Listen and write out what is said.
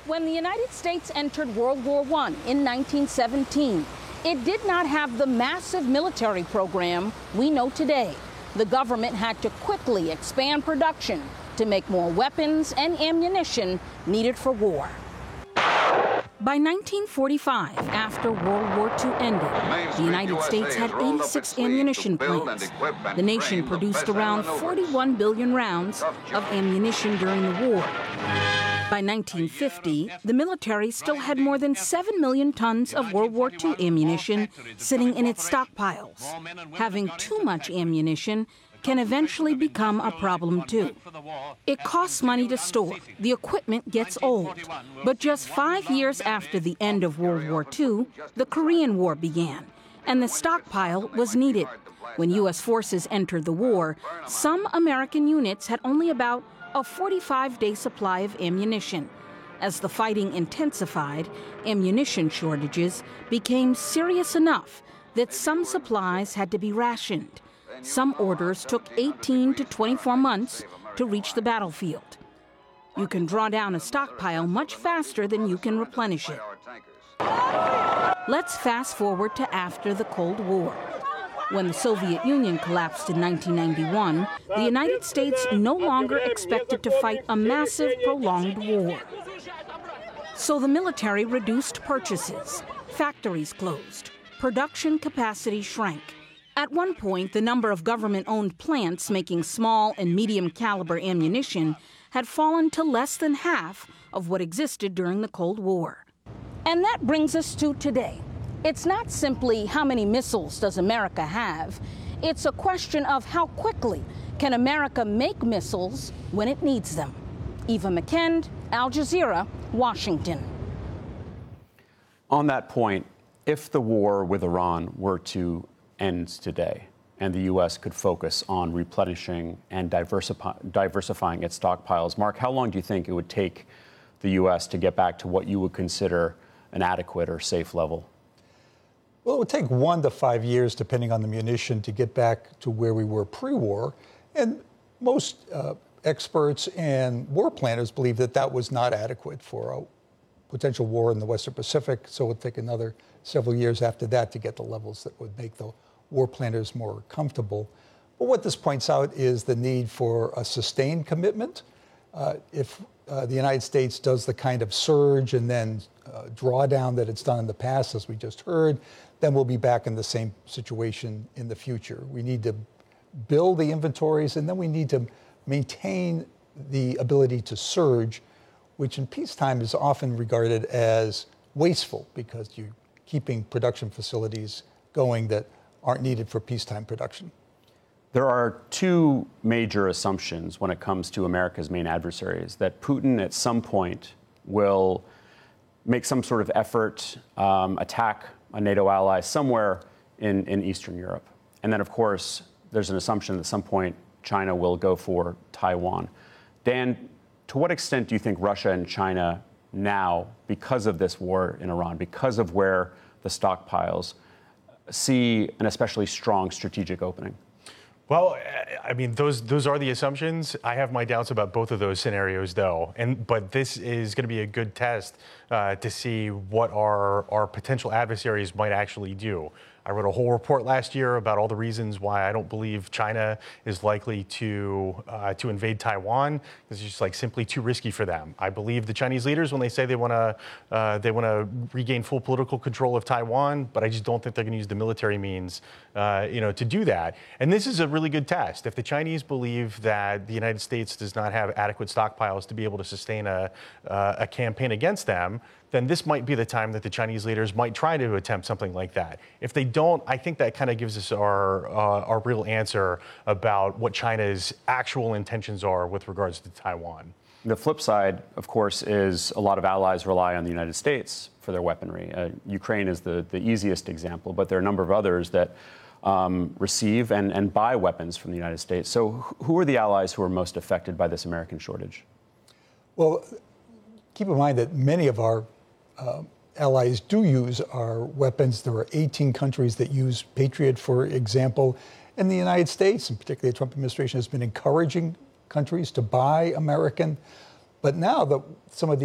When the United States entered World War I in 1917, it did not have the massive military program we know today. The government had to quickly expand production to make more weapons and ammunition needed for war. By 1945, after World War II ended, the United States had 86 ammunition plants. The nation produced around 41 billion rounds of ammunition during the war. By 1950, the military still had more than 7 million tons of World War II ammunition sitting in its stockpiles. Having too much ammunition can eventually become a problem too. It costs money to store, the equipment gets old. But just 5 years after the end of World War II, the Korean War began, and the stockpile was needed. When U.S. forces entered the war, some American units had only about a 45-day supply of ammunition. As the fighting intensified, ammunition shortages became serious enough that some supplies had to be rationed. Some orders took 18 to 24 months to reach the battlefield. You can draw down a stockpile much faster than you can replenish it. Let's fast forward to after the Cold War. When the Soviet Union collapsed in 1991, the United States no longer expected to fight a massive, prolonged war. So the military reduced purchases, factories closed, production capacity shrank. At one point, the number of government-owned plants making small and medium-caliber ammunition had fallen to less than half of what existed during the Cold War. And that brings us to today. It's not simply how many missiles does America have. It's a question of how quickly can America make missiles when it needs them. Eva McKend, Al Jazeera, Washington. On that point, if the war with Iran were to end today and the U.S. could focus on replenishing and diversifying its stockpiles, Mark, how long do you think it would take the U.S. to get back to what you would consider an adequate or safe level? Well, it would take 1 to 5 years, depending on the munition, to get back to where we were pre-war. And most experts and war planners believe that that was not adequate for a potential war in the Western Pacific. So it would take another several years after that to get the levels that would make the war planners more comfortable. But what this points out is the need for a sustained commitment. If the United States does the kind of surge and then drawdown that it's done in the past, as we just heard, then we'll be back in the same situation in the future. We need to build the inventories, and then we need to maintain the ability to surge, which in peacetime is often regarded as wasteful because you're keeping production facilities going that aren't needed for peacetime production. There are two major assumptions when it comes to America's main adversaries: that Putin at some point will make some sort of effort, attack a NATO ally somewhere in Eastern Europe. And then, of course, there's an assumption that at some point China will go for Taiwan. Dan, to what extent do you think Russia and China now, because of this war in Iran, because of where the stockpiles, see an especially strong strategic opening? Well, I mean, those are the assumptions. I have my doubts about both of those scenarios, though. But this is going to be a good test to see what our potential adversaries might actually do. I wrote a whole report last year about all the reasons why I don't believe China is likely to invade Taiwan. It's just like simply too risky for them. I believe the Chinese leaders when they say they want to regain full political control of Taiwan, but I just don't think they're going to use the military means, to do that. And this is a really good test. If the Chinese believe that the United States does not have adequate stockpiles to be able to sustain a campaign against them, then this might be the time that the Chinese leaders might try to attempt something like that. If they don't, I think that kind of gives us our real answer about what China's actual intentions are with regards to Taiwan. The flip side, of course, is a lot of allies rely on the United States for their weaponry. Ukraine is the easiest example, but there are a number of others that receive and buy weapons from the United States. So who are the allies who are most affected by this American shortage? Well, keep in mind that many of our allies do use our weapons. There are 18 countries that use Patriot, for example. And the United States, and particularly the Trump administration, has been encouraging countries to buy American. But now some of the